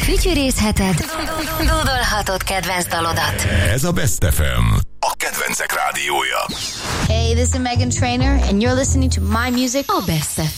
Fütyörészheted, dúdolhatod kedvenc dalodat. Ez a Best FM, a kedvencek rádiója. Hey, this is Meghan Trainor, and you're listening to my music, A Best FM.